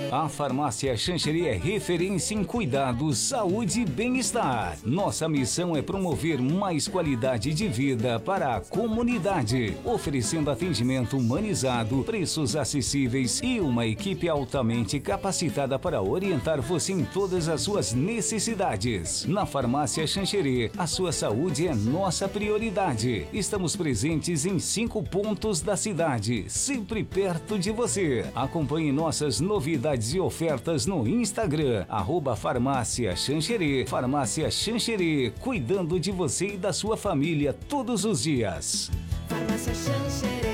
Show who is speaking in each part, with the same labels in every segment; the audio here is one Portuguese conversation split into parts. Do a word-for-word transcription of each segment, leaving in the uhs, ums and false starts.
Speaker 1: A Farmácia Xanxerê é referência em cuidados, saúde e bem-estar. Nossa missão é promover mais qualidade de vida para a comunidade, oferecendo atendimento humanizado, preços acessíveis e uma equipe altamente capacitada para orientar você em todas as suas necessidades. Na Farmácia Xanxerê, a sua saúde é nossa prioridade. Estamos presentes em cinco pontos da cidade, sempre perto de você. Acompanhe nossas novidades e ofertas no Instagram, arroba Farmácia Xanxerê. Farmácia Xanxerê, cuidando de você e da sua família todos os dias.
Speaker 2: Farmácia Xanxerê.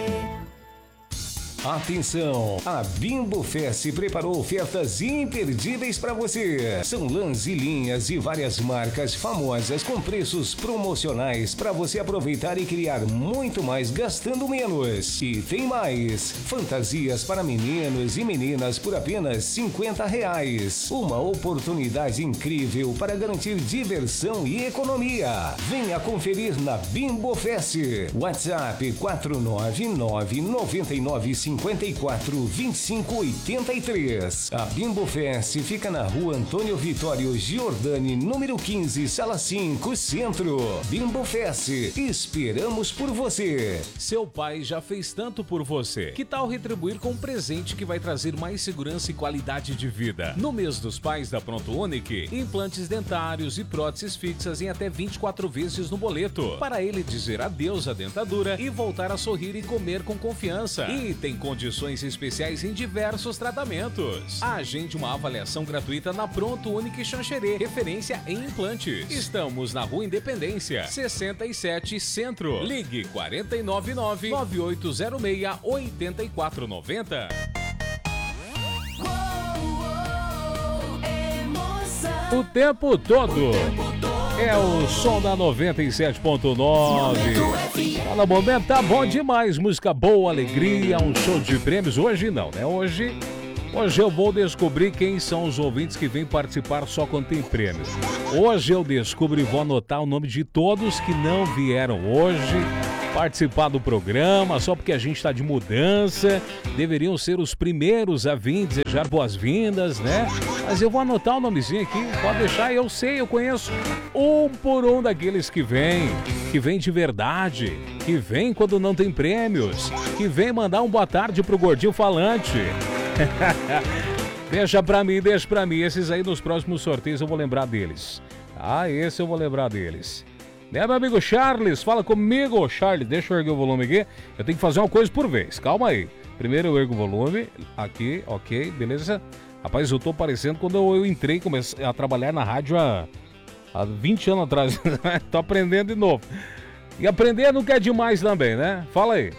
Speaker 1: Atenção! A Bimbo Fest preparou ofertas imperdíveis para você. São lãs e linhas e várias marcas famosas com preços promocionais para você aproveitar e criar muito mais gastando menos. E tem mais! Fantasias para meninos e meninas por apenas cinquenta reais. Uma oportunidade incrível para garantir diversão e economia. Venha conferir na Bimbo Fest. WhatsApp quatro nove nove nove nove cinco quatro vinte e cinco oitenta e três. A Bimbo Fest fica na rua Antônio Vitório Giordani, número quinze, sala cinco, Centro. Bimbo Fest, esperamos por você.
Speaker 3: Seu pai já fez tanto por você. Que tal retribuir com um presente que vai trazer mais segurança e qualidade de vida? No mês dos pais da Pronto Unique, implantes dentários e próteses fixas em até vinte e quatro vezes no boleto, para ele dizer adeus à dentadura e voltar a sorrir e comer com confiança. E tem condições especiais em diversos tratamentos. Agende uma avaliação gratuita na Pronto Unique Xanxerê, referência em implantes. Estamos na Rua Independência, sessenta e sete, Centro. Ligue quatro nove nove, nove oito zero seis, oito quatro nove zero. O tempo todo. É o som da noventa e sete ponto nove. Fala, momento, tá bom demais. Música boa, alegria, um show de prêmios. Hoje não, né? Hoje, hoje eu vou descobrir quem são os ouvintes que vêm participar só quando tem prêmios. Hoje eu descubro e vou anotar o nome de todos que não vieram hoje participar do programa, só porque a gente está de mudança. Deveriam ser os primeiros a vir desejar boas-vindas, né? Mas eu vou anotar o nomezinho aqui, pode deixar, eu sei, eu conheço um por um daqueles que vêm, que vêm de verdade, que vêm quando não tem prêmios, que vêm mandar um boa tarde pro Gordinho Falante. Deixa pra mim, deixa pra mim, esses aí nos próximos sorteios eu vou lembrar deles. Ah, esse eu vou lembrar deles. Né, meu amigo Charles? Fala comigo, Charles. Deixa eu erguer o volume aqui. Eu tenho que fazer uma coisa por vez. Calma aí. Primeiro eu ergo o volume. Aqui, ok, beleza? Rapaz, eu tô parecendo quando eu entrei, comecei a trabalhar na rádio há, há vinte anos atrás. Tô aprendendo de novo. E aprender não quer demais também, né? Fala aí.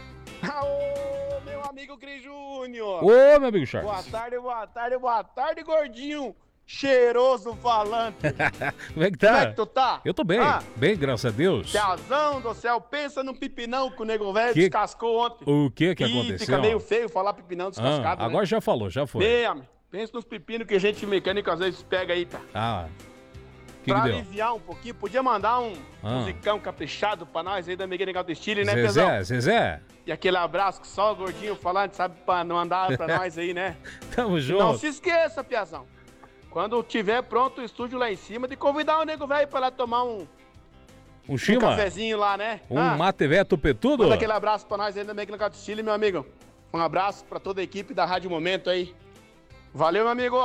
Speaker 4: Ô, meu amigo Cris Júnior.
Speaker 3: Ô, meu amigo Charles.
Speaker 4: Boa tarde, boa tarde, boa tarde, gordinho. Cheiroso falante.
Speaker 3: Como é que tá?
Speaker 4: Como é que tu tá?
Speaker 3: Eu tô bem, ah, bem, graças a Deus.
Speaker 4: Piazão do céu, pensa num pipinão que o nego velho
Speaker 3: que...
Speaker 4: descascou ontem.
Speaker 3: O que que
Speaker 4: e
Speaker 3: aconteceu?
Speaker 4: Fica meio feio falar pipinão descascado,
Speaker 3: ah, Agora
Speaker 4: né?
Speaker 3: já falou, já foi.
Speaker 4: Bem, amigo, pensa nos pepinos que a gente mecânico às vezes pega aí, tá?
Speaker 3: Ah, que
Speaker 4: pra
Speaker 3: que deu?
Speaker 4: aliviar um pouquinho, podia mandar um
Speaker 3: ah.
Speaker 4: musicão caprichado pra nós aí da Miguel do Estilo, né,
Speaker 3: Zezé,
Speaker 4: Pezão?
Speaker 3: Zezé.
Speaker 4: E aquele abraço que só o gordinho falante sabe pra não andar pra nós aí, né?
Speaker 3: Tamo junto.
Speaker 4: Não se esqueça, Piazão. Quando tiver pronto o estúdio lá em cima, de convidar o nego velho pra lá tomar um...
Speaker 3: Um chima?
Speaker 4: Um cafezinho lá, né?
Speaker 3: Um
Speaker 4: ah,
Speaker 3: mate velho tupetudo?
Speaker 4: Manda aquele abraço pra nós aí da Miguel do Estilo, meu amigo. Um abraço pra toda a equipe da Rádio Momento aí. Valeu, meu amigo.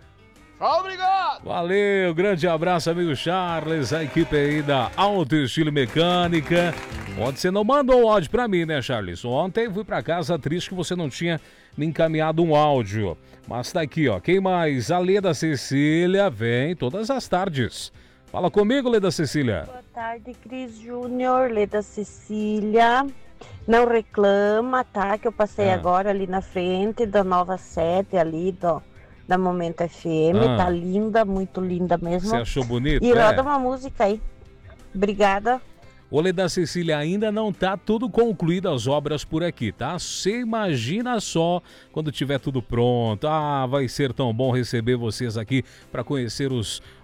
Speaker 4: Obrigado!
Speaker 3: Valeu, grande abraço, amigo Charles, a equipe aí da Auto Estilo Mecânica. Ontem você não mandou um áudio pra mim, né, Charles? Ontem fui pra casa triste que você não tinha me encaminhado um áudio. Mas tá aqui, ó. Quem mais? A Leda Cecília vem todas as tardes. Fala comigo, Leda Cecília.
Speaker 5: Boa tarde, Cris Júnior, Leda Cecília. Não reclama, tá? Que eu passei é. agora ali na frente da nova sede ali do... da Momento F M, ah. tá linda, muito linda mesmo.
Speaker 3: Você achou bonito?
Speaker 5: E roda
Speaker 3: é.
Speaker 5: uma música aí. Obrigada.
Speaker 3: Olê da Cecília, ainda não tá tudo concluído as obras por aqui, tá? Você imagina só quando tiver tudo pronto. Ah, vai ser tão bom receber vocês aqui para conhecer os,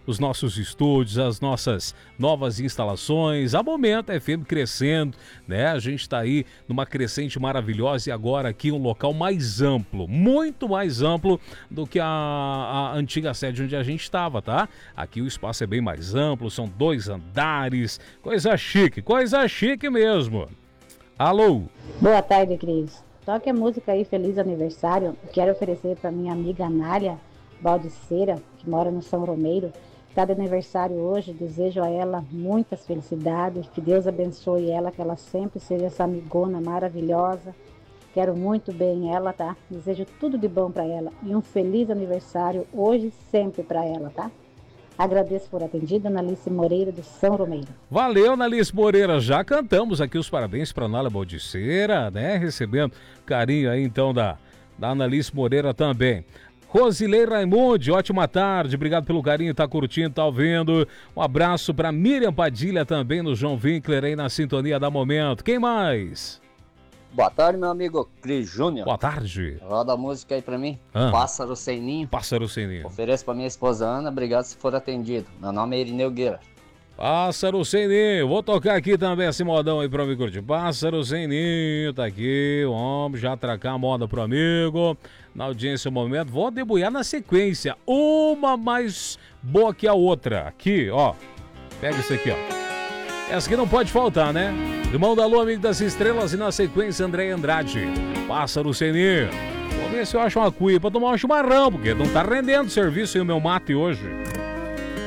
Speaker 3: os nossos estúdios, as nossas novas instalações, a Momento F M crescendo, né? A gente está aí numa crescente maravilhosa e agora aqui um local mais amplo, muito mais amplo do que a, a antiga sede onde a gente estava, tá? Aqui o espaço é bem mais amplo, são dois andares, coisa chique, coisa chique mesmo. Alô?
Speaker 6: Boa tarde, Cris. Toque a música aí, Feliz Aniversário. Quero oferecer para minha amiga Anália Baldiceira, que mora no São Romeiro. Está de aniversário hoje. Desejo a ela muitas felicidades. Que Deus abençoe ela, que ela sempre seja essa amigona maravilhosa. Quero muito bem ela, tá? Desejo tudo de bom para ela. E um feliz aniversário hoje e sempre para ela, tá? Agradeço por atendido, Analice Moreira, do São Romeiro.
Speaker 3: Valeu, Analice Moreira. Já cantamos aqui os parabéns para a Anália Baldiceira, né? Recebendo carinho aí, então, da, da Analice Moreira também. Rosilei Raimundi, ótima tarde. Obrigado pelo carinho, tá curtindo, tá ouvindo. Um abraço para Miriam Padilha também, no João Winkler aí na sintonia da Momento. Quem mais?
Speaker 7: Boa tarde, meu amigo Cris Júnior.
Speaker 3: Boa tarde.
Speaker 7: Roda a música aí pra mim.
Speaker 3: Ah.
Speaker 7: Pássaro Sem Ninho.
Speaker 3: Pássaro Sem Ninho.
Speaker 7: Ofereço pra minha esposa Ana. Obrigado se for atendido. Meu nome é Irineu Gueira.
Speaker 3: Pássaro Sem Ninho. Vou tocar aqui também esse modão aí pra mim curtir. Pássaro Sem Ninho. Tá aqui. Vamos já atracar a moda pro amigo. Na audiência, um momento. Vou debuiar na sequência. Uma mais boa que a outra. Aqui, ó. Pega isso aqui, ó. Essa aqui não pode faltar, né? Irmão da Lua, amigo das estrelas, e na sequência André Andrade, Pássaro Sem Ninho. Vou ver se eu acho uma cuia pra tomar um chimarrão, porque não tá rendendo serviço aí o meu mate hoje.